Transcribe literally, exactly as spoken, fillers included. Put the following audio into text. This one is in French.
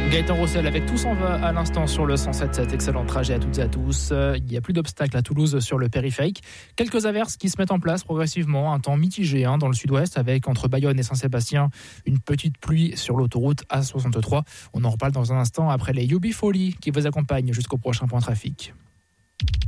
Gaëtan Roussel avec Tous en va à l'instant sur le cent sept sept. Excellent trajet à toutes et à tous. Il n'y a plus d'obstacles à Toulouse sur le périphérique. Quelques averses qui se mettent en place progressivement. Un temps mitigé hein, dans le sud-ouest avec entre Bayonne et Saint-Sébastien une petite pluie sur l'autoroute A soixante-trois. On en reparle dans un instant après les U B Folly qui vous accompagnent jusqu'au prochain point trafic.